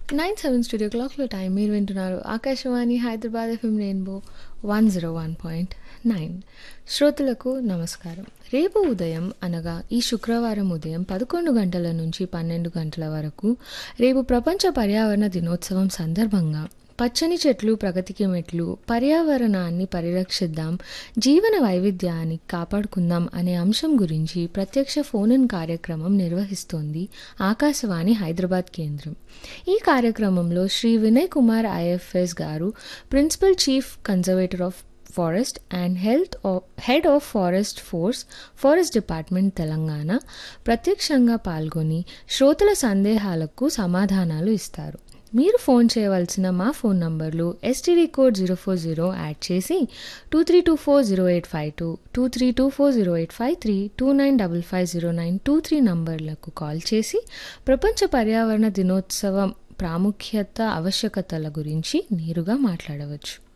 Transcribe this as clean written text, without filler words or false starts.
9:07 studio క్లాక్‌లో time మీరు వింటున్నారు ఆకాశవాణి హైదరాబాద్ ఎఫ్ఎం రెయిన్బో 101.9. శ్రోతలకు నమస్కారం. రేపు ఉదయం అనగా ఈ శుక్రవారం ఉదయం 11 గంటల నుంచి 12 గంటల వరకు రేపు ప్రపంచ పర్యావరణ దినోత్సవం సందర్భంగా పచ్చని చెట్లు ప్రగతికి మెట్లు, పర్యావరణాన్ని పరిరక్షిద్దాం, జీవన వైవిధ్యాన్ని కాపాడుకుందాం అనే అంశం గురించి ప్రత్యక్ష ఫోన్ ఇన్ కార్యక్రమం నిర్వహిస్తోంది ఆకాశవాణి హైదరాబాద్ కేంద్రం. ఈ కార్యక్రమంలో శ్రీ వినయ్ కుమార్ ఐఎఫ్ఎస్ గారు, principal chief conservator of forest and head of forest forest department Telangana ప్రత్యక్షంగా పాల్గొని శ్రోతల సందేహాలకు సమాధానాలు ఇస్తారు. మీరు ఫోన్ చేయవలసిన మా ఫోన్ నంబర్లు STD కోడ్ 040 యాడ్ చేసి 23240852, 23240853, 29550923 నంబర్లకు కాల్ చేసి ప్రపంచ పర్యావరణ దినోత్సవం ప్రాముఖ్యత, ఆవశ్యకతల గురించి నేరుగా మాట్లాడవచ్చు.